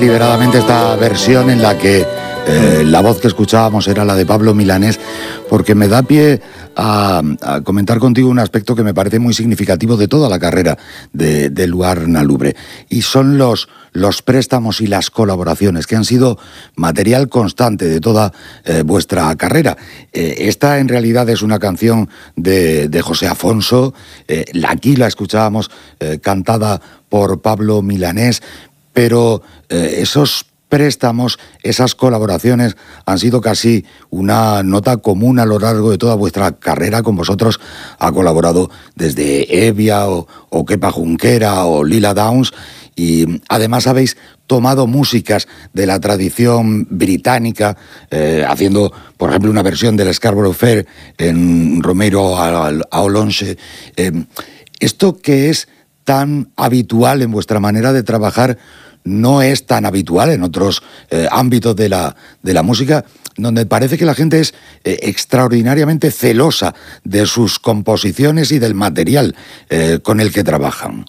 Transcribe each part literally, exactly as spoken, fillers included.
Deliberadamente esta versión en la que eh, la voz que escuchábamos era la de Pablo Milanés, porque me da pie a, a comentar contigo un aspecto que me parece muy significativo de toda la carrera de, de Luar na Lubre, y son los, los préstamos y las colaboraciones, que han sido material constante de toda eh, vuestra carrera. Eh, esta en realidad es una canción de, de José Afonso, eh, aquí la escuchábamos eh, cantada por Pablo Milanés, pero eh, esos préstamos, esas colaboraciones han sido casi una nota común a lo largo de toda vuestra carrera. Con vosotros ha colaborado desde Evia o, o Kepa Junquera o Lila Downs, y además habéis tomado músicas de la tradición británica, eh, haciendo, por ejemplo, una versión del Scarborough Fair en Romero a Olonche. Eh, esto que es tan habitual en vuestra manera de trabajar no es tan habitual en otros eh, ámbitos de la, de la música, donde parece que la gente es eh, extraordinariamente celosa de sus composiciones y del material eh, con el que trabajan.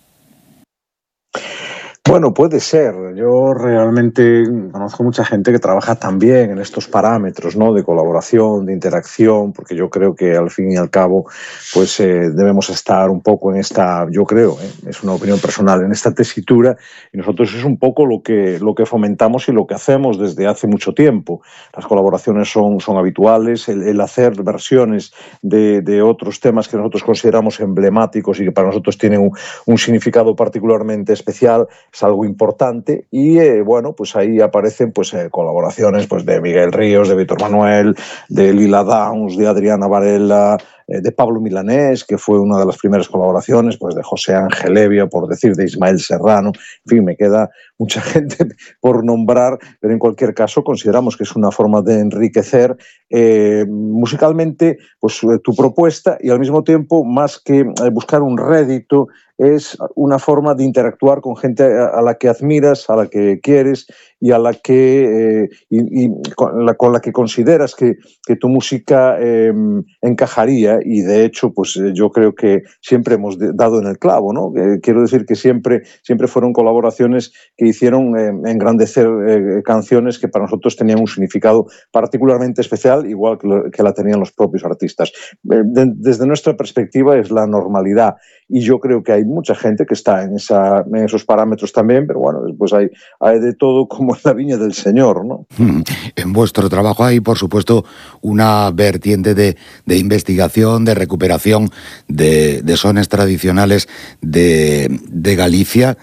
Bueno, puede ser. Yo realmente conozco mucha gente que trabaja también en estos parámetros, ¿no?, de colaboración, de interacción, porque yo creo que al fin y al cabo pues eh, debemos estar un poco en esta, yo creo, ¿eh? es una opinión personal, en esta tesitura, y nosotros es un poco lo que, lo que fomentamos y lo que hacemos desde hace mucho tiempo. Las colaboraciones son, son habituales, el, el hacer versiones de, de otros temas que nosotros consideramos emblemáticos y que para nosotros tienen un, un significado particularmente especial, es algo importante, y eh, bueno, pues ahí aparecen pues eh, colaboraciones pues de Miguel Ríos, de Víctor Manuel, de Lila Downs, de Adriana Varela, eh, de Pablo Milanés, que fue una de las primeras colaboraciones, pues de José Ángel Evia, por decir, de Ismael Serrano. En fin, me queda mucha gente por nombrar, pero en cualquier caso consideramos que es una forma de enriquecer eh, musicalmente pues tu propuesta, y al mismo tiempo, más que eh, buscar un rédito, es una forma de interactuar con gente a la que admiras, a la que quieres y a la que, eh, y, y con, la, con la que consideras que, que tu música eh, encajaría, y de hecho pues yo creo que siempre hemos dado en el clavo, ¿no? Eh, quiero decir que siempre, siempre fueron colaboraciones que hicieron eh, engrandecer eh, canciones que para nosotros tenían un significado particularmente especial, igual que, lo, que la tenían los propios artistas. Eh, de, desde nuestra perspectiva es la normalidad, y yo creo que hay mucha gente que está en, esa, en esos parámetros también, pero bueno, después hay, hay de todo como en la viña del Señor, ¿no? En vuestro trabajo hay, por supuesto, una vertiente de, de investigación, de recuperación de, de sones tradicionales de, de Galicia.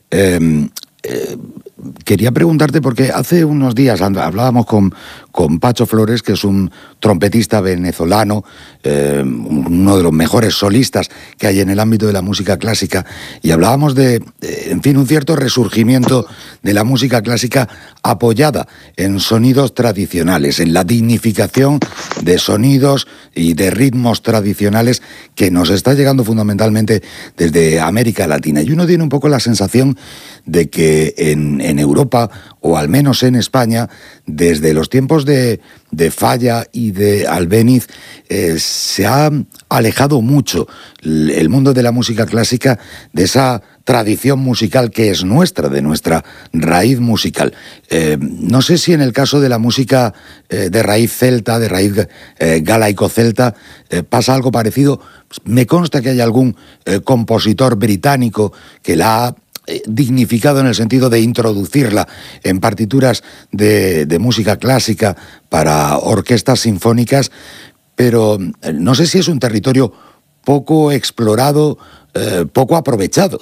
Eh, eh, Quería preguntarte, porque hace unos días hablábamos con, con Pacho Flores, que es un trompetista venezolano, eh, uno de los mejores solistas que hay en el ámbito de la música clásica, y hablábamos de, en fin, un cierto resurgimiento de la música clásica apoyada en sonidos tradicionales, en la dignificación de sonidos y de ritmos tradicionales que nos está llegando fundamentalmente desde América Latina. Y uno tiene un poco la sensación de que en, en Europa, o al menos en España, desde los tiempos de, de Falla y de Albéniz, eh, se ha alejado mucho el mundo de la música clásica de esa tradición musical que es nuestra, de nuestra raíz musical. Eh, no sé si en el caso de la música eh, de raíz celta, de raíz eh, galaico-celta, eh, pasa algo parecido. Me consta que hay algún eh, compositor británico que la ha dignificado en el sentido de introducirla en partituras de, de música clásica para orquestas sinfónicas, pero no sé si es un territorio poco explorado, eh, poco aprovechado.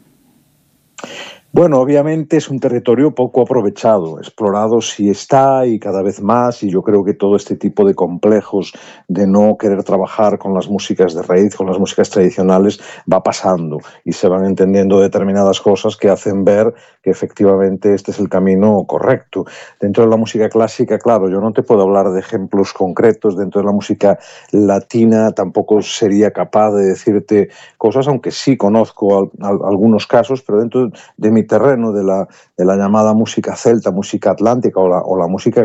Bueno, obviamente es un territorio poco aprovechado, explorado sí está, y cada vez más, y yo creo que todo este tipo de complejos de no querer trabajar con las músicas de raíz, con las músicas tradicionales, va pasando, y se van entendiendo determinadas cosas que hacen ver que efectivamente este es el camino correcto. Dentro de la música clásica, claro, yo no te puedo hablar de ejemplos concretos. Dentro de la música latina tampoco sería capaz de decirte cosas, aunque sí conozco al, al, algunos casos, pero dentro de mi terreno, de la, de la llamada música celta, música atlántica o la, o la música